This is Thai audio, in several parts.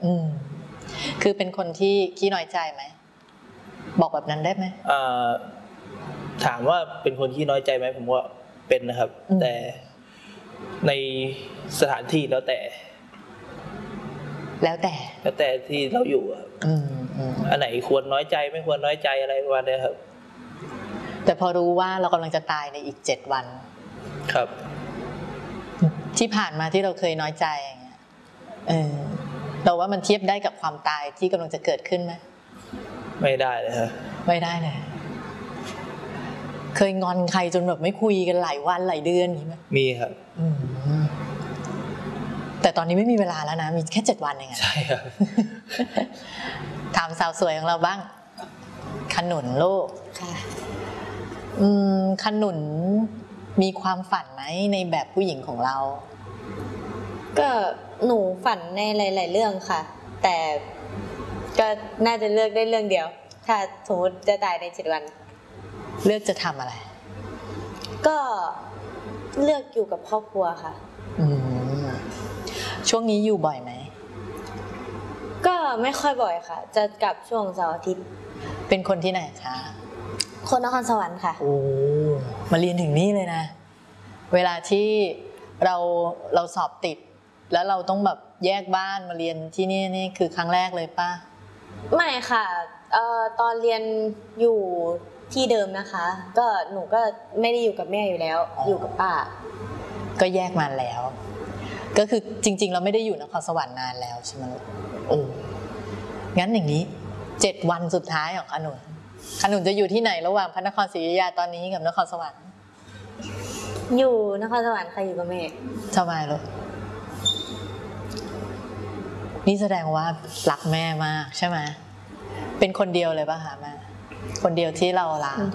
คือเป็นคนที่ขี้น้อยใจไหมบอกแบบนั้นได้ไหมถามว่าเป็นคนขี้น้อยใจไหมผมว่าเป็นนะครับแต่ในสถานที่แล้วแต่ที่เราอยู่ครับอันไหนควรน้อยใจไม่ควรน้อยใจอะไรประมาณนี้ครับแต่พอรู้ว่าเรากำลังจะตายในอีก7 วันครับที่ผ่านมาที่เราเคยน้อยใจอย่างเงี้ยเราว่ามันเทียบได้กับความตายที่กำลังจะเกิดขึ้นไหมไม่ได้เลยครับไม่ได้เลยเคยงอนใครจนแบบไม่คุยกันหลายวันหลายเดือนมีไหมมีครับแต่ตอนนี้ไม่มีเวลาแล้วนะมีแค่7 วันเองใช่ครับถามสาวสวยของเราบ้างขนุนลูกค่ะขนุนมีความฝันไหมในแบบผู้หญิงของเราก็หนูฝันในหลายๆเรื่องค่ะแต่ก็น่าจะเลือกได้เรื่องเดียวถ้าสมมติจะตายใน7 วันเลือกจะทำอะไรก็เลือกอยู่กับครอบครัวค่ะช่วงนี้อยู่บ่อยไหมก็ไม่ค่อยบ่อยค่ะจะกลับช่วงเสาร์อาทิตย์เป็นคนที่ไหนคะคนนครสวรรค์ค่ะโอ้มาเรียนถึงนี่เลยนะเวลาที่เราสอบติดแล้วเราต้องแบบแยกบ้านมาเรียนที่นี่คือครั้งแรกเลยป่ะไม่ค่ะตอนเรียนอยู่ที่เดิมนะคะก็หนูก็ไม่ได้อยู่กับแม่อยู่แล้วอยู่กับป้าก็แยกมาแล้วก็คือจริงๆเราไม่ได้อยู่นครสวรรค์นานแล้วใช่ไหมโอ้งั้นอย่างนี้7 วันสุดท้ายของขนุนจะอยู่ที่ไหนระหว่างพระนครศรีอยุธยาตอนนี้กับนครสวรรค์อยู่นครสวรรค์ค่ะอยู่กับแม่ทำไมลูกนี่แสดงว่ารักแม่มากใช่ไหมเป็นคนเดียวเลยป่ะคะแม่คนเดียวที่เรารัก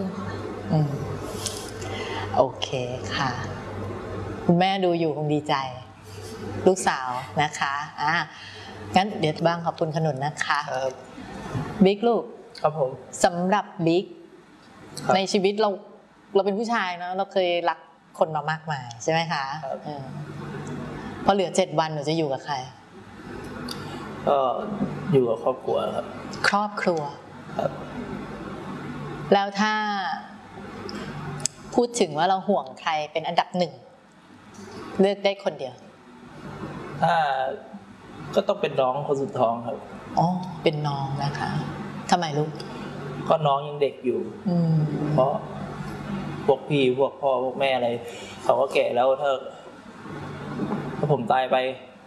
โอเคค่ะคุณแม่ดูอยู่คงดีใจลูกสาวนะคะงั้นเดี๋ยวบ้างขอบคุณขนุนนะคะบิ๊กลูกครับผมสำหรับบิ๊กในชีวิตเราเป็นผู้ชายเนาะเราเคยรักคนมามากมายใช่ไหมคะพอเหลือ7 วันหนูจะอยู่กับใครก็อยู่กับครอบครัวครับครอบครัวครับแล้วถ้าพูดถึงว่าเราห่วงใครเป็นอันดับ1เลือกได้คนเดียวถ้าก็ต้องเป็นน้องคนสุดท้องครับอ๋อเป็นน้องนะคะทำไมลูกก็น้องยังเด็กอยู่เพราะพวกพี่พวกพ่อพวกแม่อะไรเขาก็แก่แล้วถ้าผมตายไป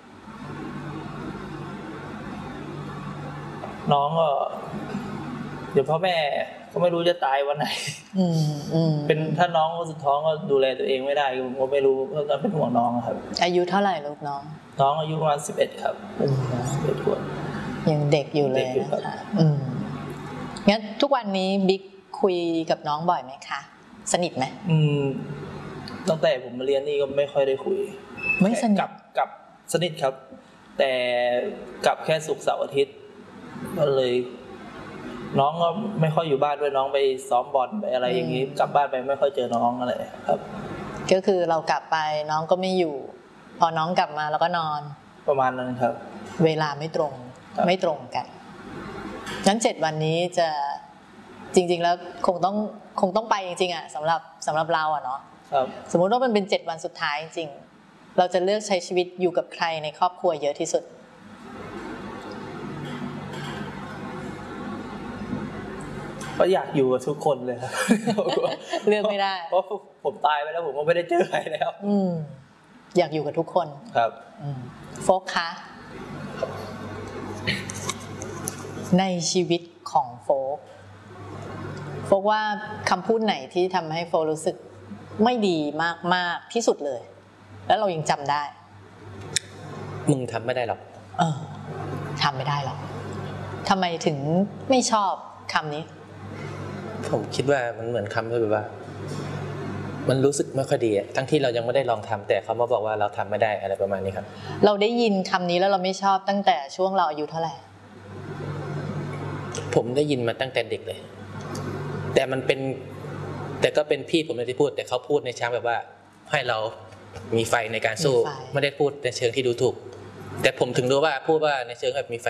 น้องก็เดี๋ยวพ่อแม่ก็ไม่รู้จะตายวันไหนเป็นถ้าน้องคนสุดท้องก็ดูแลตัวเองไม่ได้ผมก็ไม่รู้ก็เป็นห่วงน้องครับอายุเท่าไหร่ลูกน้องอายุประมาณ11ครับ11 ขวบยังเด็กอยู่เลยนะคะงั้นทุกวันนี้บิ๊กคุยกับน้องบ่อยไหมคะสนิทไหมตั้งแต่ผมมาเรียนนี่ก็ไม่ค่อยได้คุยไม่สนิทกับสนิทครับแต่กับแค่ศุกร์เสาร์อาทิตย์ก็เลยน้องก็ไม่ค่อยอยู่บ้านด้วยน้องไปซ้อมบอลไปอะไรอย่างนี้กลับบ้านไปไม่ค่อยเจอน้องอะไรครับก็คือเรากลับไปน้องก็ไม่อยู่พอน้องกลับมาเราก็นอนประมาณนั้นครับเวลาไม่ตรงกันงั้น7 วันนี้จะจริงๆแล้วคงต้องไปจริงๆอ่ะสำหรับเราอ่ะเนาะสมมุติว่ามันเป็น7 วันสุดท้ายจริงเราจะเลือกใช้ชีวิตอยู่กับใครในครอบครัวเยอะที่สุดก็อยากอยู่กับทุกคนเลยครับเลือกไม่ได้เพราะผมตายไปแล้วผมก็ไม่ได้เจอใครแล้วอยากอยู่กับทุกคนครับโฟกคะในชีวิตของโฟกว่าคำพูดไหนที่ทำให้โฟกรู้สึกไม่ดีมากๆที่สุดเลยแล้วเรายังจำได้มึงทำไม่ได้หรอกทำไม่ได้หรอกทำไมถึงไม่ชอบคำนี้ผมคิดว่ามันเหมือนคำที่แบบว่ามันรู้สึกไม่ค่อยดีทั้งที่เรายังไม่ได้ลองทำแต่เขามาบอกว่าเราทำไม่ได้อะไรประมาณนี้ครับเราได้ยินคำนี้แล้วเราไม่ชอบตั้งแต่ช่วงเราอายุเท่าไหร่ผมได้ยินมาตั้งแต่เด็กเลยแต่ก็เป็นพี่ผมเลยที่พูดแต่เขาพูดในเชิงแบบว่าให้เรามีไฟในการสู้ไม่ได้พูดในเชิงที่ดูถูกแต่ผมถึงรู้ว่าพูดว่าในเชิงแบบมีไฟ